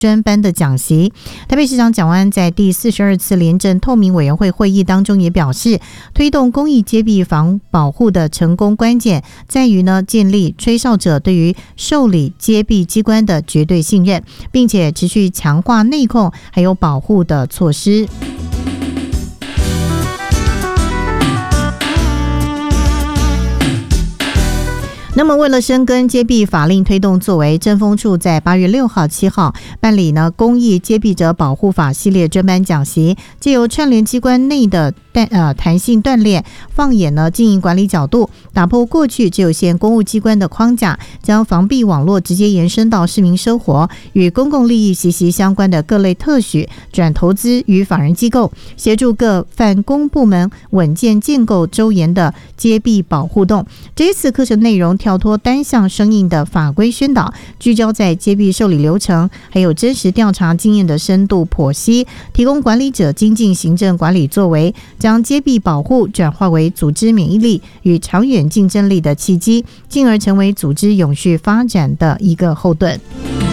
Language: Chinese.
专班的讲习。台北市长蒋万安在第42次廉政透明委员会会议当中也表示，推动公益揭弊防保护的成功关键在于建立吹哨者对于受理揭弊机关的绝对信任，并且持续强化内控还有保护的措施。那么为了深耕揭弊法令推动作为，政风处在8月6号、7号办理公益揭弊者保护法系列专班讲习，藉由串联机关内的弹性锻炼，放眼经营管理角度，打破过去只有限公务机关的框架，将防弊网络直接延伸到市民生活，与公共利益息息相关的各类特许转投资与法人机构，协助各泛公部门稳健建构周延的揭弊保护洞。这一次课程内容跳脱单向生硬的法规宣导，聚焦在揭弊受理流程还有真实调查经验的深度剖析，提供管理者精进行政管理作为，将揭弊保护转化为组织免疫力与长远竞争力的契机，进而成为组织永续发展的一个后盾。